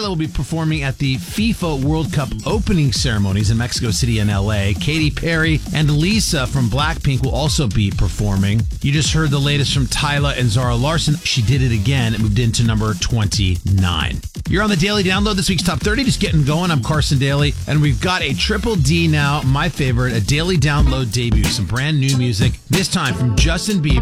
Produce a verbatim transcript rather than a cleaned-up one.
Tyla will be performing at the FIFA World Cup opening ceremonies in Mexico City and L A. Katy Perry and Lisa from Blackpink will also be performing. You just heard the latest from Tyla and Zara Larsson. She did it again. It moved into number twenty-nine. You're on the Daily Download, this week's Top thirty. Just getting going. I'm Carson Daly, and we've got a Triple D now, my favorite, a Daily Download debut. Some brand new music, this time from Justin Bieber.